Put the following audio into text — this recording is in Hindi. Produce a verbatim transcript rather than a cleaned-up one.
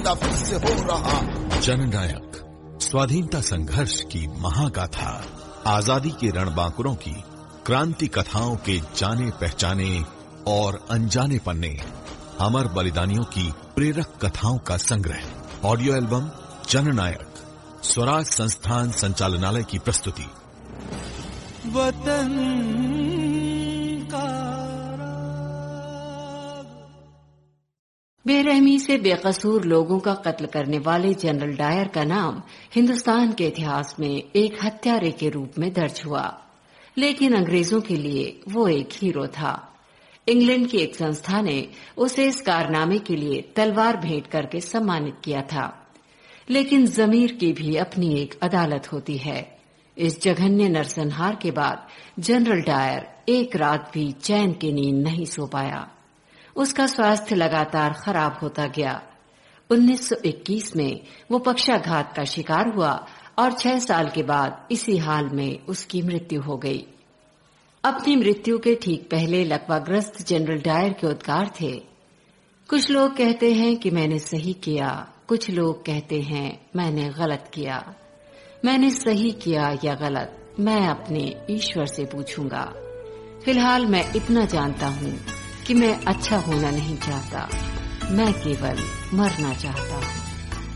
पैदा फिर से हो रहा। जननायक, स्वाधीनता संघर्ष की महागाथा, आजादी के रणबांकुरों की क्रांति कथाओं के जाने पहचाने और अनजाने पन्ने, अमर बलिदानियों की प्रेरक कथाओं का संग्रह। ऑडियो एल्बम जननायक, स्वराज संस्थान संचालनालय की प्रस्तुति। वतन का बेरहमी से बेकसूर लोगों का कत्ल करने वाले जनरल डायर का नाम हिंदुस्तान के इतिहास में एक हत्यारे के रूप में दर्ज हुआ, लेकिन अंग्रेजों के लिए वो एक हीरो था। इंग्लैंड की एक संस्था ने उसे इस कारनामे के लिए तलवार भेंट करके सम्मानित किया था, लेकिन जमीर की भी अपनी एक अदालत होती है। इस जघन्य नरसंहार के बाद जनरल डायर एक रात भी चैन की नींद नहीं सो पाया। उसका स्वास्थ्य लगातार खराब होता गया। उन्नीस सौ इक्कीस में वो पक्षाघात का शिकार हुआ और छह साल के बाद इसी हाल में उसकी मृत्यु हो गई। अपनी मृत्यु के ठीक पहले लकवाग्रस्त जनरल डायर के उद्गार थे, कुछ लोग कहते हैं कि मैंने सही किया, कुछ लोग कहते हैं मैंने गलत किया। मैंने सही किया या गलत, मैं अपने ईश्वर से पूछूंगा। फिलहाल मैं इतना जानता हूँ कि मैं अच्छा होना नहीं चाहता, मैं केवल मरना चाहता हूँ।